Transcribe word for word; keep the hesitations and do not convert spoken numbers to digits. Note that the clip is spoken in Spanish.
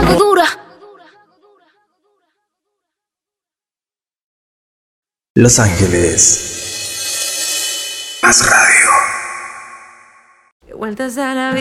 dura. Los Ángeles. Más radio. Vueltas a la vida.